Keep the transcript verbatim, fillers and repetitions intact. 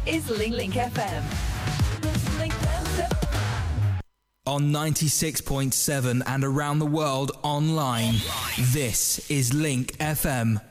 is Link Link F M. Link F M. On ninety-six point seven and around the world online, this is Link F M.